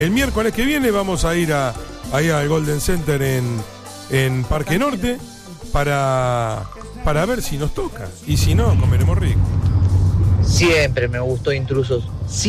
El miércoles que viene vamos a ir ahí al Golden Center en Parque Norte para ver si nos toca. Y si no, comeremos rico. Siempre me gustó Intrusos.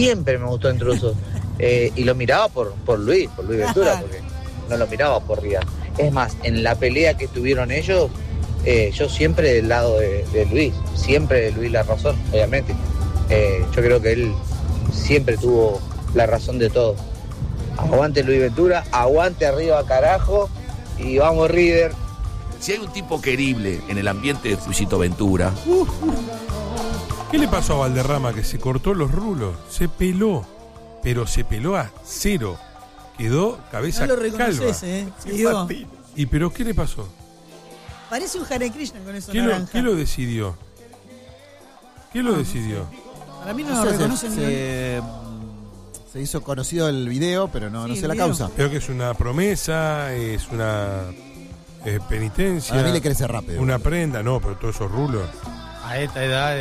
Y lo miraba por Luis Ventura, porque no lo miraba por Ría. Es más, en la pelea que tuvieron ellos, yo siempre del lado de Luis. Siempre de Luis la razón, obviamente. Yo creo que él siempre tuvo la razón de todo. Aguante Luis Ventura, aguante arriba carajo y vamos River. Si hay un tipo querible en el ambiente de Luisito Ventura. ¿Qué le pasó a Valderrama? Que se cortó los rulos, se peló, pero se peló a cero. Quedó cabeza no lo reconoces, calva. ¿Y pero qué le pasó? Parece un Hare Krishna con eso naranja. ¿Qué lo decidió? decidió? Para mí no lo reconocen. Se hizo conocido el video, pero no sé la causa. Creo que es una promesa, es una penitencia. A mí le crece rápido. Una prenda, no, pero todos esos rulos. A esta edad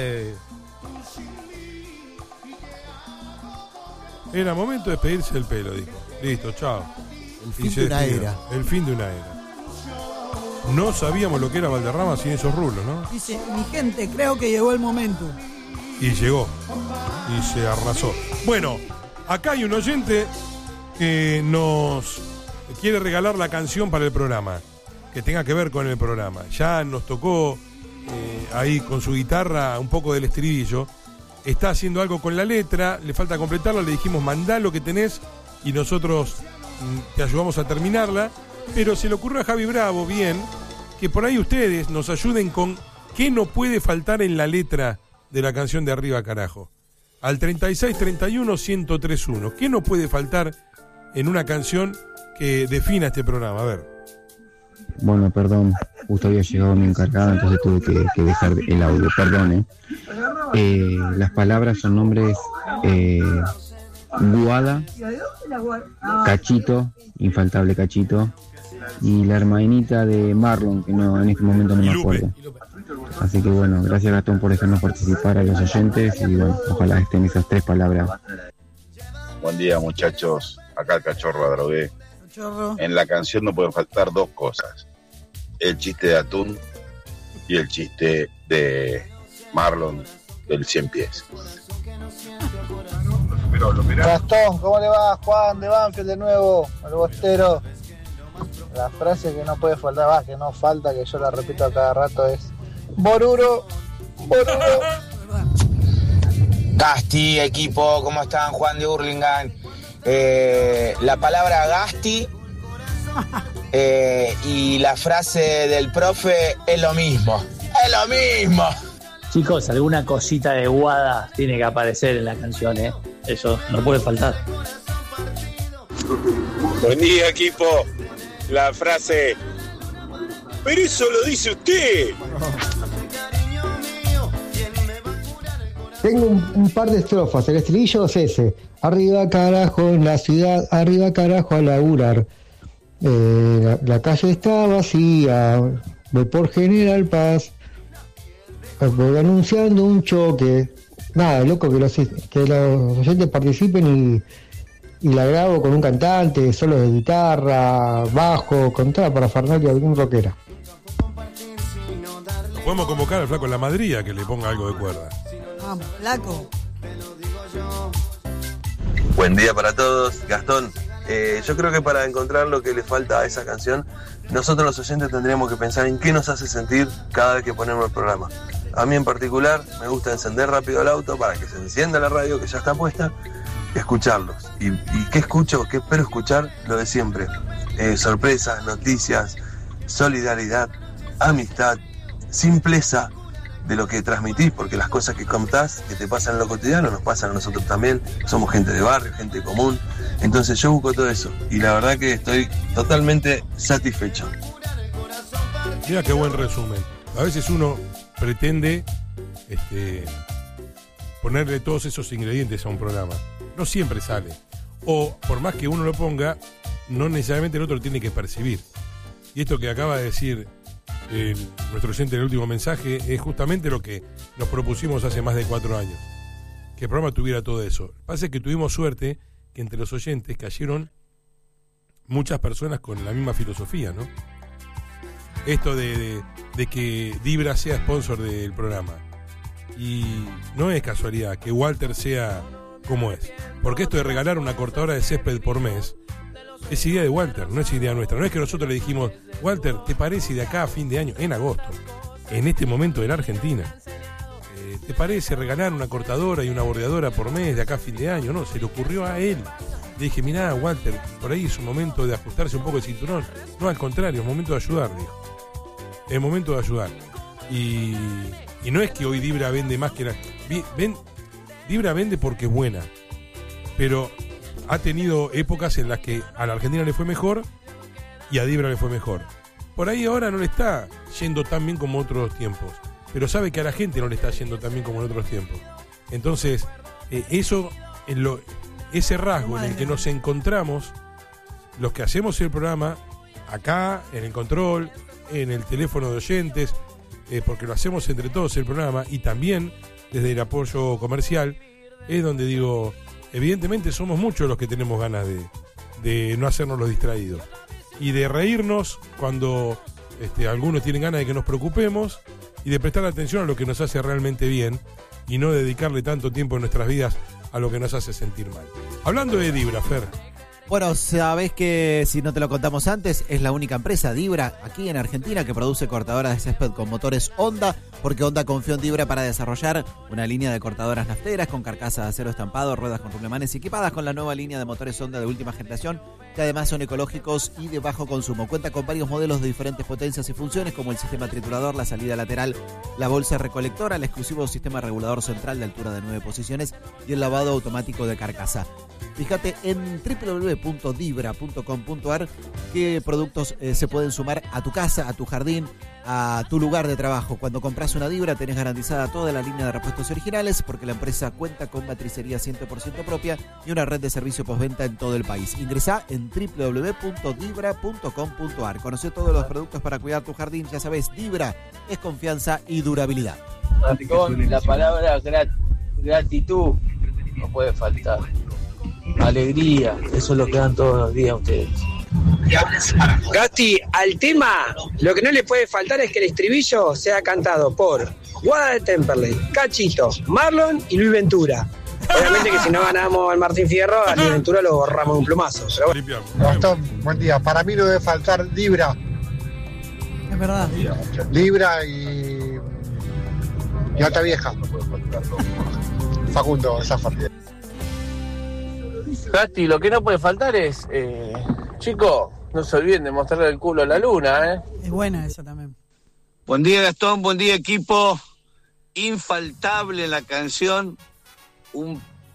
Era momento de despedirse del pelo, dijo. Listo, chao. El fin de una era. El fin de una era. No sabíamos lo que era Valderrama sin esos rulos, ¿no? Dice, mi gente, creo que llegó el momento. Y llegó. Y se arrasó. Bueno, acá hay un oyente que nos quiere regalar la canción para el programa, que tenga que ver con el programa. Ya nos tocó ahí con su guitarra un poco del estribillo. Está haciendo algo con la letra, le falta completarla, le dijimos mandá lo que tenés y nosotros te ayudamos a terminarla. Pero se le ocurrió a Javi Bravo, bien, que por ahí ustedes nos ayuden con qué no puede faltar en la letra de la canción de Arriba Carajo. Al 3631-1031. ¿Qué no puede faltar en una canción que defina este programa? A ver. Bueno, perdón, justo había llegado mi encargada, entonces tuve que dejar el audio, perdón. Las palabras son nombres Guada, Cachito, infaltable Cachito, y la hermanita de Marlon, que no en este momento no me acuerdo. Así que bueno, gracias Gastón por dejarnos participar a los oyentes y bueno, ojalá estén esas 3 palabras. Buen día muchachos, acá el Cachorro Adrogué. En la canción no pueden faltar 2 cosas: el chiste de Atún y el chiste de Marlon del 100 pies. Gastón, ¿cómo le va? Juan de Banfield de nuevo, el bostero. La frase que no puede faltar, que no falta, que yo la repito a cada rato, es Boruro, Boruro. Gasti, equipo, ¿cómo están? Juan de Hurlingham. La palabra Gasti y la frase del profe es lo mismo. ¡Es lo mismo! Chicos, alguna cosita de Guada tiene que aparecer en la canción, Eso no puede faltar. Buen día, equipo. La frase, pero eso lo dice usted. Tengo un par de estrofas. El estribillo es ese: arriba carajo en la ciudad, arriba carajo a laburar. La calle está vacía, voy por General Paz, voy anunciando un choque. Nada, loco, que los oyentes participen y la grabo con un cantante, solo de guitarra, bajo, con toda parafernalia bien rockera. Podemos convocar al flaco en la madría que le ponga algo de cuerda. Vamos, flaco. Buen día para todos. Gastón, yo creo que para encontrar lo que le falta a esa canción, nosotros los oyentes tendríamos que pensar en qué nos hace sentir cada vez que ponemos el programa. A mí en particular me gusta encender rápido el auto para que se encienda la radio que ya está puesta, escucharlos. ¿Y qué escucho? ¿Qué espero escuchar? Lo de siempre. Sorpresas, noticias, solidaridad, amistad, simpleza de lo que transmitís, porque las cosas que contás, que te pasan en lo cotidiano, nos pasan a nosotros también. Somos gente de barrio, gente común. Entonces yo busco todo eso y la verdad que estoy totalmente satisfecho. Mira qué buen resumen. A veces uno pretende ponerle todos esos ingredientes a un programa. No siempre sale. O por más que uno lo ponga, no necesariamente el otro lo tiene que percibir. Y esto que acaba de decir nuestro oyente en el último mensaje es justamente lo que nos propusimos hace más de 4 años. Que el programa tuviera todo eso. Lo que pasa es que tuvimos suerte que entre los oyentes cayeron muchas personas con la misma filosofía, ¿no? Esto de que Dibra sea sponsor del programa. Y no es casualidad que Walter sea como es. Porque esto de regalar una cortadora de césped por mes es idea de Walter, no es idea nuestra. No es que nosotros le dijimos, Walter, ¿te parece de acá a fin de año, en agosto, en este momento de la Argentina, ¿te parece regalar una cortadora y una bordeadora por mes de acá a fin de año? No, se le ocurrió a él. Le dije, mirá, Walter, por ahí es un momento de ajustarse un poco el cinturón. No, al contrario, es momento de ayudar, dijo. Es momento de ayudar. Y no es que hoy Dibra vende más que Dibra vende porque es buena, pero ha tenido épocas en las que a la Argentina le fue mejor y a Dibra le fue mejor. Por ahí ahora no le está yendo tan bien como otros tiempos, pero sabe que a la gente no le está yendo tan bien como en otros tiempos. Entonces, ese rasgo en el que nos encontramos los que hacemos el programa acá, en el control, en el teléfono de oyentes, porque lo hacemos entre todos el programa, y también desde el apoyo comercial, es donde digo, evidentemente somos muchos los que tenemos ganas de no hacernos los distraídos y de reírnos cuando algunos tienen ganas de que nos preocupemos y de prestar atención a lo que nos hace realmente bien y no dedicarle tanto tiempo en nuestras vidas a lo que nos hace sentir mal. Hablando de Dibra, Fer. Bueno, sabés que si no te lo contamos antes, es la única empresa, Dibra, aquí en Argentina, que produce cortadoras de césped con motores Honda, porque Honda confió en Dibra para desarrollar una línea de cortadoras nafteras con carcasa de acero estampado, ruedas con rulemanes y equipadas con la nueva línea de motores Honda de última generación, que además son ecológicos y de bajo consumo. Cuenta con varios modelos de diferentes potencias y funciones, como el sistema triturador, la salida lateral, la bolsa recolectora, el exclusivo sistema regulador central de altura de 9 posiciones y el lavado automático de carcasa. Fíjate en www.dibra.com.ar qué productos se pueden sumar a tu casa, a tu jardín, a tu lugar de trabajo. Cuando compras una Dibra tenés garantizada toda la línea de repuestos originales, porque la empresa cuenta con matricería 100% propia y una red de servicio postventa en todo el país. Ingresá en www.dibra.com.ar. Conoce todos los productos para cuidar tu jardín. Ya sabés, Dibra es confianza y durabilidad. Con la palabra gratitud no puede faltar. Alegría, eso es lo que dan todos los días ustedes. Gasti, al tema, lo que no le puede faltar es que el estribillo sea cantado por Guada de Temperley, Cachito, Marlon y Luis Ventura. Obviamente que si no ganamos al Martín Fierro, a Luis Ventura lo borramos de un plumazo. Pero bueno. Gastón, buen día. Para mí no debe faltar Dibra. Es verdad. Dibra y Alta Vieja. Facundo, esa familia. Gasti, lo que no puede faltar es, chicos, no se olviden de mostrarle el culo a la luna, ¿eh? Es buena esa también. Buen día, Gastón, buen día, equipo. Infaltable en la canción, una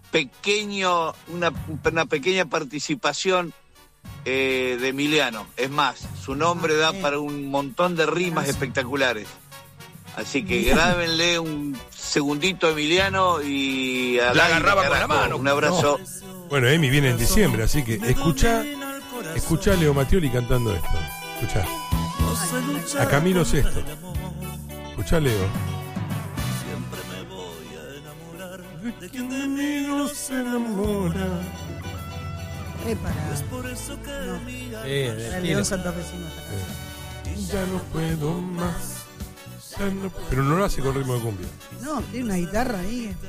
pequeña participación de Emiliano. Es más, su nombre da para un montón de rimas espectaculares. Así que grábenle un segundito a Emiliano y a la agarraba con la mano. Un abrazo. No. Bueno, Emi viene en diciembre, así que escuchá a Leo Mattioli cantando esto. Escuchá. A Camilo Sesto. Escuchá a Leo. De quien de mí no se enamora. El León Santafesino. Ya no puedo más. Pero no lo hace con ritmo de cumbia. No, tiene una guitarra ahí.